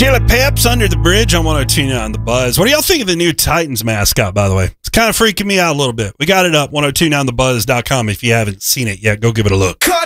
Chili Peps Under the Bridge on 102.9 The Buzz. What do y'all think of the new Titans mascot, by the way? It's kind of freaking me out a little bit. We got it up, 1029thebuzz.com. If you haven't seen it yet, go give it a look.